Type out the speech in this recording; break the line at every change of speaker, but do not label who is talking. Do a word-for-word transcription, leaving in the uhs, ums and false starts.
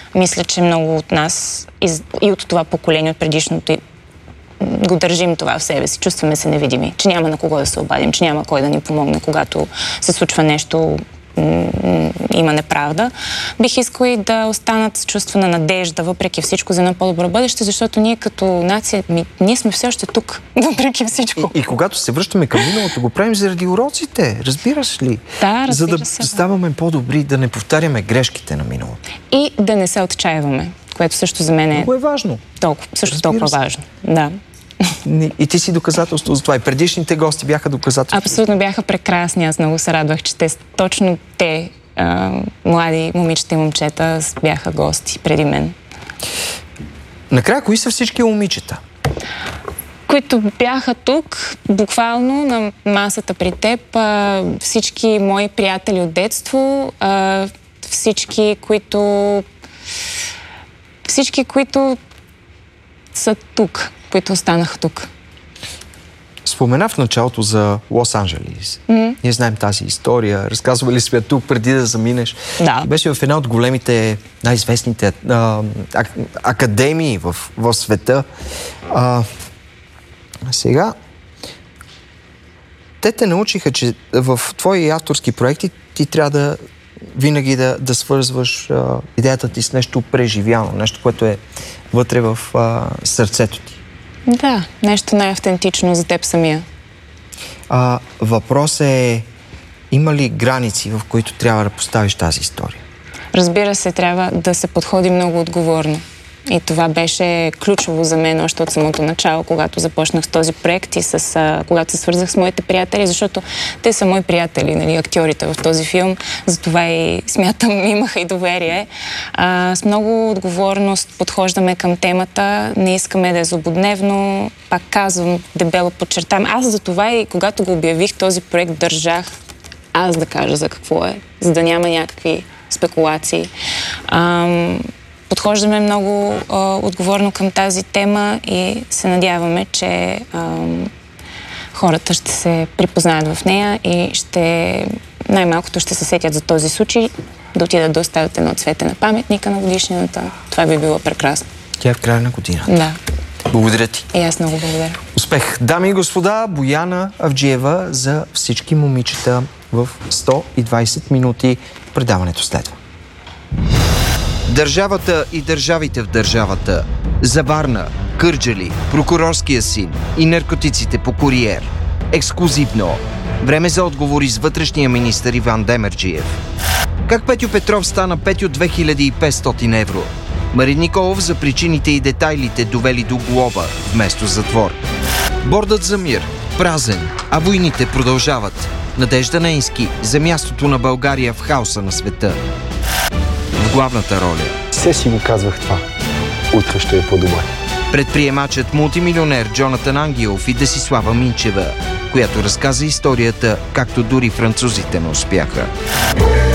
Мисля, че много от нас и от това поколение, от предишното, го държим това в себе си. Чувстваме се невидими, че няма на кого да се обадим, че няма кой да ни помогне, когато се случва нещо, има неправда. Бих искала и да останат с чувство на надежда, въпреки всичко, за едно по-добро бъдеще, защото ние като нация, ми, ние сме все още тук, въпреки всичко.
И, и когато се връщаме към миналото, го правим заради уроците, разбираш ли?
Да, разбира
За да
се,
ставаме по-добри, да не повтаряме грешките на миналото.
И да не се отчаиваме, което също за мен е...
Много е важно.
Толкова, също
разбира
толкова
се.
важно. Да.
И ти си доказателство за това. И предишните гости бяха доказателство.
Абсолютно бяха прекрасни. Аз много се радвах, че те, точно те, а, млади момичета и момчета, бяха гости преди мен.
Накрая, кои са всички момичета?
Които бяха тук, буквално на масата при теб, а, всички мои приятели от детство, а, всички, които... Всички, които са тук, които останаха тук.
Спомена в началото за Лос-Анджелес.
Mm-hmm. Ние
знаем тази история. Разказвали сме тук преди да заминеш.
Да.
Беше в една от големите, най-известните а, а, академии в, в света. А, сега, те те научиха, че в твои авторски проекти ти трябва да винаги да, да свързваш а, идеята ти с нещо преживяно, нещо, което е вътре в а, сърцето ти.
Да, нещо най-автентично за теб самия.
А, въпрос е, има ли граници, в които трябва да поставиш тази история?
Разбира се, трябва да се подходи много отговорно. И това беше ключово за мен още от самото начало, когато започнах с този проект и с, а, когато се свързах с моите приятели, защото те са мои приятели, нали, актьорите в този филм. Затова и смятам, имаха и доверие. А, с много отговорност подхождаме към темата. Не искаме да е злободневно. Пак казвам, дебело подчертавам. Аз за това и когато го обявих този проект, държах аз да кажа за какво е, за да няма някакви спекулации. Ам... Подхождаме много а, отговорно към тази тема и се надяваме, че а, хората ще се припознаят в нея и ще най-малкото ще се сетят за този случай, да отидат да оставят едно цвете на паметника на годишнината. Това би било прекрасно.
Тя е в края на годината.
Да.
Благодаря ти.
И аз много благодаря.
Успех! Дами и господа, Бояна Авджиева за всички момичета в сто и двайсет минути. Предаването следва. Държавата и държавите в държавата. За Варна, Кърджали, прокурорския син и наркотиците по куриер. Ексклузивно. Време за отговори с вътрешния министър Иван Демерджиев. Как Петю Петров стана Петю две хиляди и петстотин евро? Марин Николов за причините и детайлите довели до глоба вместо затвор. Бордът за мир. Празен, а войните продължават. Надежда Нейнски за мястото на България в хаоса на света. В главната роля.
Все си го казвах това. Утре ще е по-добре.
Предприемачът мултимилионер Джонатан Ангелов и Десислава Минчева, която разказа историята, както дори французите не успяха.